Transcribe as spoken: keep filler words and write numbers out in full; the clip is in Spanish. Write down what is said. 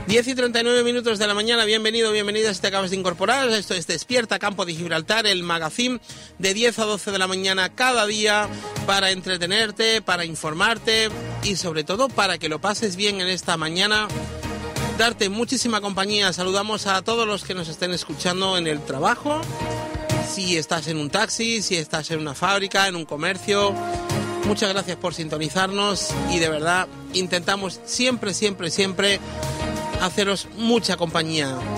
diez y treinta y nueve minutos de la mañana, bienvenido, bienvenida si te acabas de incorporar. Esto es Despierta Campo de Gibraltar, el magazine de diez a doce de la mañana cada día para entretenerte, para informarte y sobre todo para que lo pases bien en esta mañana, darte muchísima compañía. Saludamos a todos los que nos estén escuchando en el trabajo, si estás en un taxi, si estás en una fábrica, en un comercio. Muchas gracias por sintonizarnos y de verdad intentamos siempre, siempre, siempre haceros mucha compañía.